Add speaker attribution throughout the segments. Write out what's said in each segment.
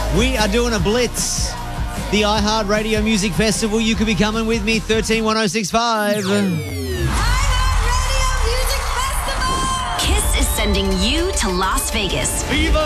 Speaker 1: We are doing a blitz. The iHeartRadio Music Festival. You could be coming with me, 131065.
Speaker 2: iHeartRadio Music Festival.
Speaker 3: Kiss is sending you to Las Vegas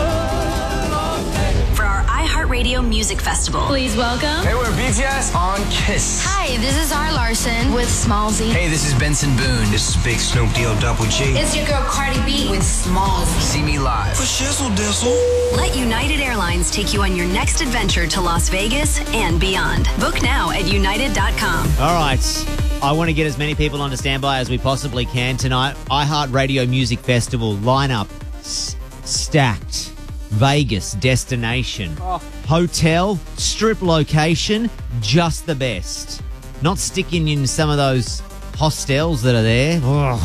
Speaker 3: for our iHeartRadio Music Festival.
Speaker 2: Please welcome.
Speaker 4: Hey, we're BTS on Kiss.
Speaker 5: Hi, this is Zara Larson with Smallzy.
Speaker 4: Hey, this is Benson Boone. This is Big Snoop Deal Double G.
Speaker 5: It's your girl Cardi B with Smallzy.
Speaker 4: See me live. For shizzle dizzle.
Speaker 3: Let United Airlines take you on your next adventure to Las Vegas and beyond. Book now at united.com.
Speaker 1: All right. I want to get as many people on standby as we possibly can tonight. iHeartRadio Music Festival lineup stacked. Vegas destination. Hotel, strip location, just the best. Not sticking in some of those hostels that are there. Ugh.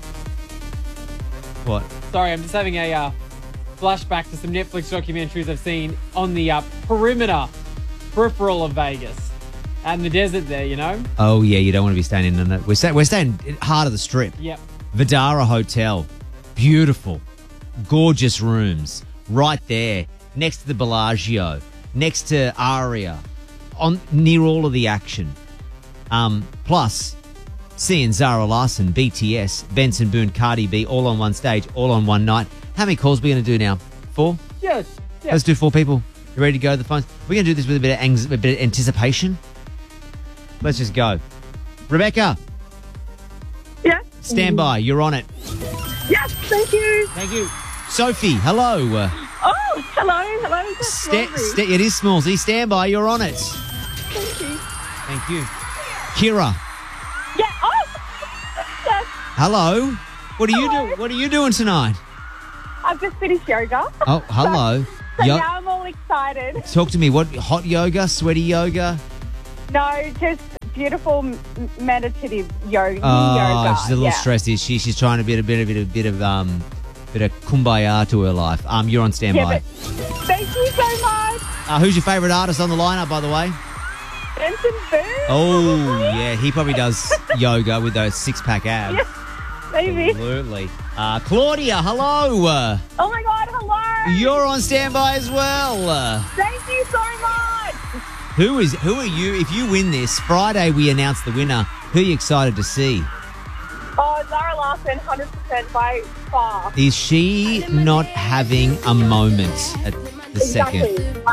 Speaker 1: What?
Speaker 6: Sorry, I'm just having a flashback to some Netflix documentaries I've seen on the peripheral of Vegas. Out in the desert there, you know?
Speaker 1: Oh, yeah, you don't want to be staying in it. We're staying heart of the strip.
Speaker 6: Yep.
Speaker 1: Vidara Hotel. Beautiful. Gorgeous rooms. Right there. Next to the Bellagio. Next to Aria. Near all of the action. Plus, seeing Zara Larson, BTS, Benson Boone, Cardi B, all on one stage, all on one night. How many calls are we going to do now? 4?
Speaker 6: Yeah.
Speaker 1: Let's do 4 people. You ready to go to the phones? We're going to do this with a bit of anticipation. Let's just go. Rebecca.
Speaker 7: Yeah.
Speaker 1: Stand by. You're on it.
Speaker 7: Yes, thank you.
Speaker 1: Thank you. Sophie, hello.
Speaker 7: Oh, hello.
Speaker 1: It is Smallzy. Stand by. You're on it.
Speaker 7: Thank you.
Speaker 1: Thank you. Kira.
Speaker 7: Yeah. Oh. Yes.
Speaker 1: Hello. What are you
Speaker 7: Hello.
Speaker 1: doing? What are you doing tonight?
Speaker 7: I've just finished yoga.
Speaker 1: Oh, hello.
Speaker 7: So now I'm all excited.
Speaker 1: Talk to me. What? Hot yoga? Sweaty yoga?
Speaker 7: No, just beautiful meditative yoga.
Speaker 1: Oh, she's a little stressed. She's trying to be a bit of kumbaya to her life. You're on standby.
Speaker 7: Thank you so much.
Speaker 1: Who's your favourite artist on the lineup, by the way?
Speaker 7: Benson Boone.
Speaker 1: Oh,
Speaker 7: probably.
Speaker 1: yeah, he probably does yoga with those 6-pack abs.
Speaker 7: Yeah, maybe.
Speaker 1: Absolutely. Claudia, hello.
Speaker 7: Oh my God, hello.
Speaker 1: You're on standby as well.
Speaker 7: Thank you so much.
Speaker 1: Who are you? If you win this, Friday we announce the winner. Who are you excited to see?
Speaker 7: Oh, Zara Larson, 100% by far.
Speaker 1: Is she not having a moment at the second?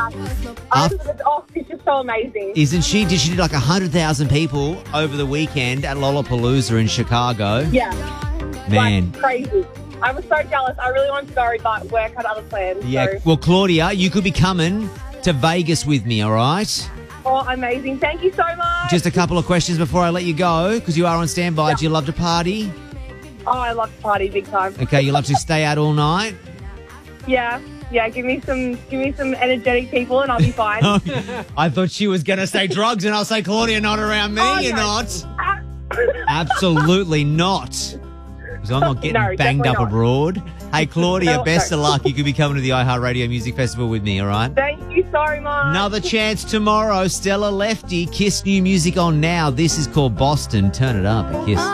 Speaker 7: She's just so amazing.
Speaker 1: Isn't she? Did she do like 100,000 people over the weekend at Lollapalooza in Chicago?
Speaker 7: Yeah.
Speaker 1: Man.
Speaker 7: Like, crazy. I was so jealous. I really wanted to go, but work had other plans.
Speaker 1: Yeah.
Speaker 7: So.
Speaker 1: Well, Claudia, you could be coming to Vegas with me, all right?
Speaker 7: Oh, amazing. Thank you so much.
Speaker 1: Just a couple of questions before I let you go, because you are on standby.
Speaker 7: Yeah.
Speaker 1: Do you love to party?
Speaker 7: Oh, I love to party big time.
Speaker 1: Okay, you love to stay out all night?
Speaker 7: Yeah. Give me some energetic people and I'll be fine.
Speaker 1: I thought she was going to say drugs, and I'll say, Claudia, not around me. You're
Speaker 7: no.
Speaker 1: not. Absolutely not. Because I'm not getting banged up abroad. Hey, Claudia, best of luck. You could be coming to the iHeartRadio Music Festival with me, all right?
Speaker 7: Thank you so much.
Speaker 1: Another chance tomorrow. Stella Lefty, Kiss new music on now. This is called Boston. Turn it up at Kiss.